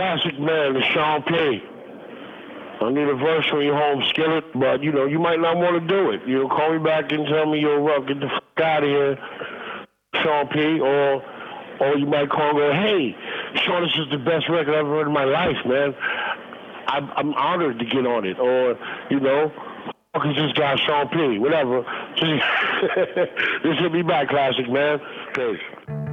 Classic, man, it's Sean P. I need a verse from your home skillet, but you might not want to do it. Call me back and tell me get the fuck out of here, Sean P. Or you might call and go, hey, Sean, this is the best record I've ever heard in my life, man. I'm honored to get on it. Or, fuck is this guy, Sean P. Whatever. Just hit me back, Classic, man. Peace.